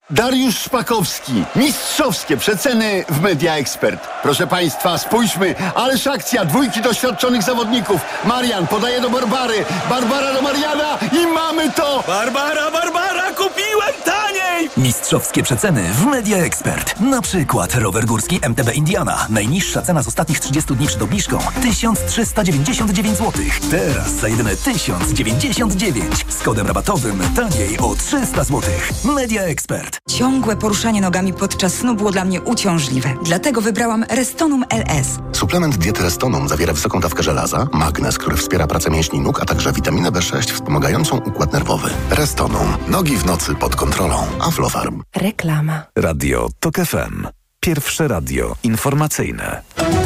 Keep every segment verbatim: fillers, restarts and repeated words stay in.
Dariusz Szpakowski. Mistrzowskie przeceny w Media Expert. Proszę Państwa, spójrzmy, ależ akcja dwójki doświadczonych zawodników. Marian podaje do Barbary, Barbara do Mariana i mamy to! Barbara, Barbara, kupiłem taniej! Mistrzowskie przeceny w Media Expert. Na przykład rower górski M T B Indiana. Najniższa cena z ostatnich trzydziestu dni przed obniżką tysiąc trzysta dziewięćdziesiąt dziewięć złotych. Teraz za jedyne tysiąc dziewięćdziesiąt dziewięć. Z kodem rabatowym taniej o trzysta złotych. Media Expert. Ciągłe poruszanie nogami podczas snu było dla mnie uciążliwe. Dlatego wybrałam Restonum L S. Suplement diety Restonum zawiera wysoką dawkę żelaza, magnez, który wspiera pracę mięśni nóg, a także witaminę B sześć wspomagającą układ nerwowy. Restonum. Nogi w nocy pod kontrolą. Aflofarm. Reklama. Radio TOK F M. Pierwsze radio informacyjne.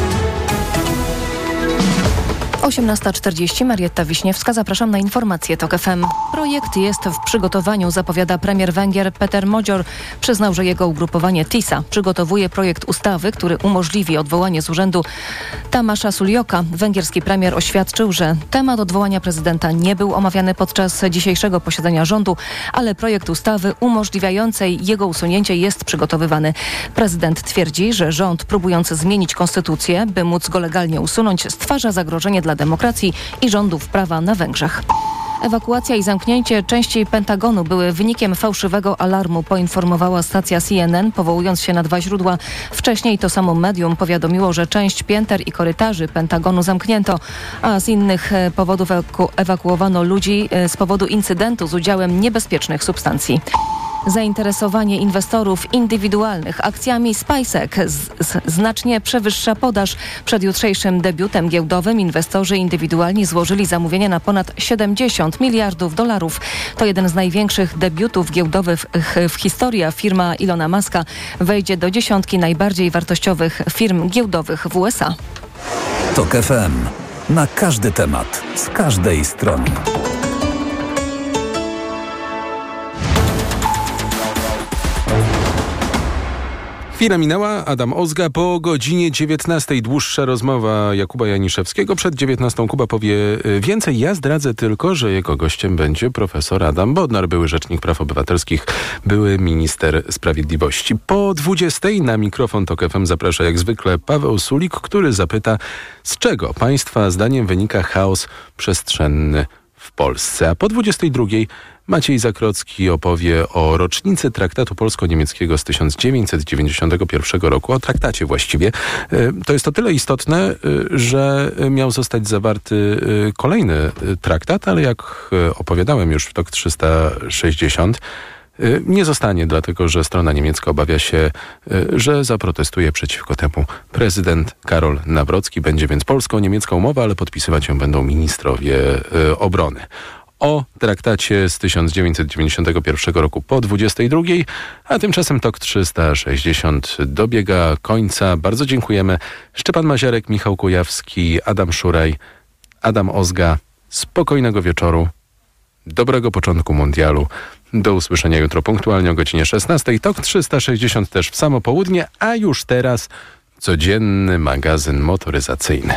osiemnasta czterdzieści, Marietta Wiśniewska, zapraszam na informacje TOK F M. Projekt jest w przygotowaniu, zapowiada premier Węgier Peter Modzior. Przyznał, że jego ugrupowanie TISA przygotowuje projekt ustawy, który umożliwi odwołanie z urzędu Tamasza Suljoka. Węgierski premier oświadczył, że temat odwołania prezydenta nie był omawiany podczas dzisiejszego posiedzenia rządu, ale projekt ustawy umożliwiającej jego usunięcie jest przygotowywany. Prezydent twierdzi, że rząd, próbując zmienić konstytucję, by móc go legalnie usunąć, stwarza zagrożenie dla demokracji i rządów prawa na Węgrzech. Ewakuacja i zamknięcie części Pentagonu były wynikiem fałszywego alarmu, poinformowała stacja C N N, powołując się na dwa źródła. Wcześniej to samo medium powiadomiło, że część pięter i korytarzy Pentagonu zamknięto, a z innych powodów ewaku- ewakuowano ludzi z powodu incydentu z udziałem niebezpiecznych substancji. Zainteresowanie inwestorów indywidualnych akcjami SpaceX z, z, znacznie przewyższa podaż. Przed jutrzejszym debiutem giełdowym inwestorzy indywidualni złożyli zamówienia na ponad siedemdziesiąt miliardów dolarów. To jeden z największych debiutów giełdowych w, w historii, a firma Ilona Muska wejdzie do dziesiątki najbardziej wartościowych firm giełdowych w U S A. TOK F M. Na każdy temat, z każdej strony. Chwila minęła, Adam Ozga po godzinie dziewiętnastej. Dłuższa rozmowa Jakuba Janiszewskiego. Przed dziewiętnastą Kuba powie więcej. Ja zdradzę tylko, że jego gościem będzie profesor Adam Bodnar, były rzecznik praw obywatelskich, były minister sprawiedliwości. Po dwudziestej na mikrofon TOK F M zaprasza jak zwykle Paweł Sulik, który zapyta, z czego państwa zdaniem wynika chaos przestrzenny w Polsce. A po dwudziestej drugiej Maciej Zakrocki opowie o rocznicy traktatu polsko-niemieckiego z tysiąc dziewięćset dziewięćdziesiątego pierwszego roku, o traktacie właściwie. To jest o tyle istotne, że miał zostać zawarty kolejny traktat, ale jak opowiadałem już w TOK trzysta sześćdziesiąt, nie zostanie, dlatego że strona niemiecka obawia się, że zaprotestuje przeciwko temu prezydent Karol Nawrocki. Będzie więc polsko-niemiecka umowa, ale podpisywać ją będą ministrowie obrony. O traktacie z tysiąc dziewięćset dziewięćdziesiątego pierwszego roku po dwudziestej drugiej, a tymczasem TOK trzysta sześćdziesiąt dobiega końca. Bardzo dziękujemy. Szczepan Maziarek, Michał Kujawski, Adam Szuraj, Adam Ozga. Spokojnego wieczoru, dobrego początku mundialu. Do usłyszenia jutro punktualnie o godzinie szesnastej. TOK trzysta sześćdziesiąt też w samo południe, a już teraz codzienny magazyn motoryzacyjny.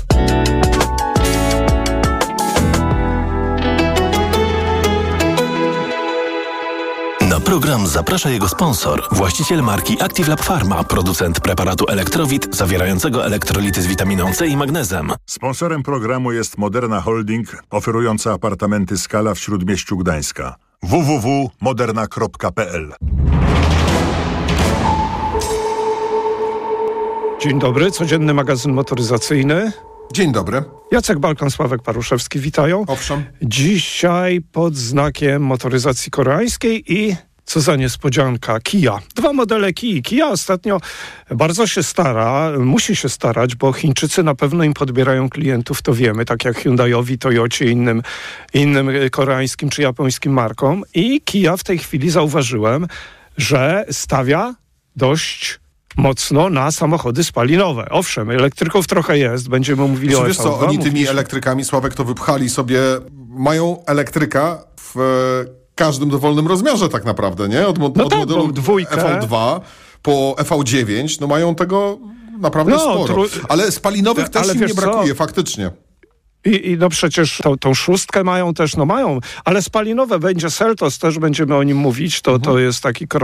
Na program zaprasza jego sponsor, właściciel marki Active Lab Pharma, producent preparatu Elektrowit zawierającego elektrolity z witaminą C i magnezem. Sponsorem programu jest Moderna Holding, oferująca apartamenty Skala w Śródmieściu Gdańska. w w w kropka moderna kropka p l. Dzień dobry, codzienny magazyn motoryzacyjny. Dzień dobry. Jacek Balkan, Sławek Paruszewski, witają. Owszem. Dzisiaj pod znakiem motoryzacji koreańskiej i, co za niespodzianka, Kia. Dwa modele Kii. Kia ostatnio bardzo się stara, musi się starać, bo Chińczycy na pewno im podbierają klientów, to wiemy, tak jak Hyundaiowi, Toyocie i innym, innym koreańskim czy japońskim markom. I Kia w tej chwili zauważyłem, że stawia dość mocno na samochody spalinowe. Owszem, elektryków trochę jest, będziemy mówili Wiesz, o wiesz co, oni tymi elektrykami, Sławek, to wypchali sobie, mają elektryka w e, każdym dowolnym rozmiarze tak naprawdę, nie? Od, od no tak, modelu dwójkę. F V dwa po F V dziewięć, no mają tego naprawdę no, sporo. Tru... Ale spalinowych też ale im nie brakuje, co? faktycznie. I, I no przecież tą, tą szóstkę mają też, no mają, ale spalinowe będzie Seltos, też będziemy o nim mówić, to, to jest taki